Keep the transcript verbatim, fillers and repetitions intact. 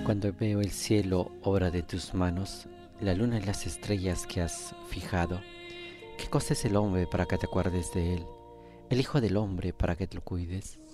Cuando veo el cielo, obra de tus manos, la luna y las estrellas que has fijado, ¿qué cosa es el hombre para que te acuerdes de él? El hijo del hombre para que te lo cuides.